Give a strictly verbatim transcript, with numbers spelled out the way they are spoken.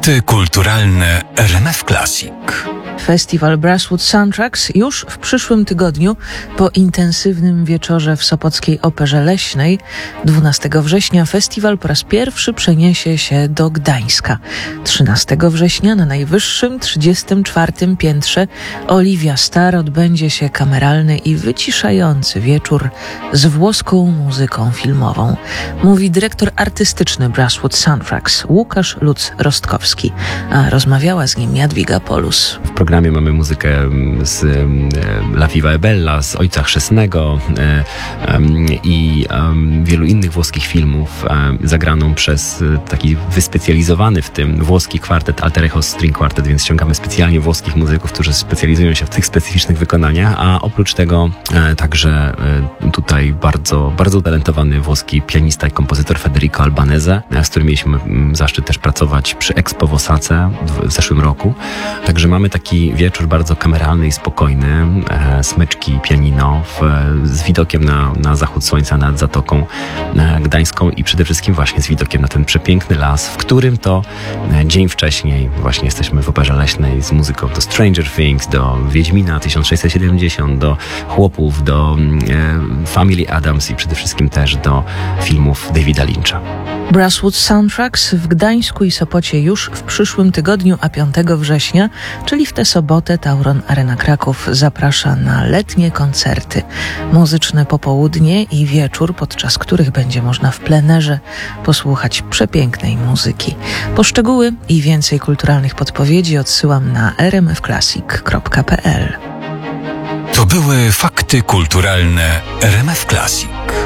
Fakty kulturalne R M F Classic. Festiwal Brasswood Soundtracks już w przyszłym tygodniu po intensywnym wieczorze w Sopockiej Operze Leśnej. dwunastego września festiwal po raz pierwszy przeniesie się do Gdańska. trzynastego września na najwyższym trzydziestym czwartym piętrze Oliwia Star odbędzie się kameralny i wyciszający wieczór z włoską muzyką filmową. Mówi dyrektor artystyczny Brasswood Soundtracks Łukasz Lutz-Rostkowski, a rozmawiała z nim Jadwiga Polus. W programie mamy muzykę z La Viva e Bella, z Ojca Chrzestnego i wielu innych włoskich filmów, zagraną przez taki wyspecjalizowany w tym włoski kwartet Alter Echo String Quartet, więc ściągamy specjalnie włoskich muzyków, którzy specjalizują się w tych specyficznych wykonaniach, a oprócz tego także tutaj bardzo, bardzo utalentowany włoski pianista i kompozytor Federico Albanese, z którym mieliśmy zaszczyt też pracować przy Expo w Osace w zeszłym roku. Także mamy taki wieczór bardzo kameralny i spokojny, e, smyczki, pianino w, z widokiem na, na zachód słońca nad Zatoką e, Gdańską i przede wszystkim właśnie z widokiem na ten przepiękny las, w którym to e, dzień wcześniej właśnie jesteśmy w Operze Leśnej z muzyką do Stranger Things, do Wiedźmina tysiąc sześćset siedemdziesiąt, do Chłopów, do e, Family Addams i przede wszystkim też do filmów Davida Lyncha. Brasswood Soundtracks w Gdańsku i Sopocie już w przyszłym tygodniu, a piątego września, czyli w tę sobotę, Tauron Arena Kraków zaprasza na letnie koncerty, muzyczne popołudnie i wieczór, podczas których będzie można w plenerze posłuchać przepięknej muzyki. Po szczegóły i więcej kulturalnych podpowiedzi odsyłam na r m f classic kropka p l. To były fakty kulturalne R M F Classic.